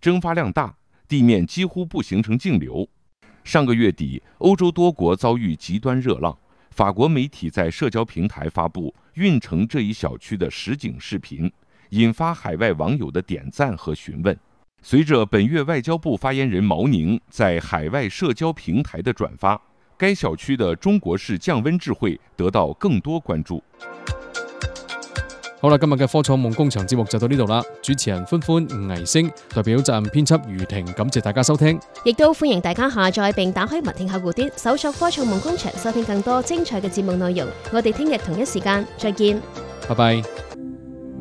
蒸发量大，地面几乎不形成径流。上个月底，欧洲多国遭遇极端热浪，法国媒体在社交平台发布运城这一小区的实景视频，引发海外网友的点赞和询问。随着本月外交部发言人毛宁在海外社交平台的转发，该小区的中國式降溫智慧得到更多關注。 好啦，今日嘅科創夢工場節目就到呢度啦。主持人歡歡、吳藝星，代表責任編輯余婷，感謝大家收聽。 亦都歡迎大家下載並打開默聽客戶端，搜索科創夢工場，收聽更多精彩嘅節目內容。我哋聽日同一時間再見。 拜拜。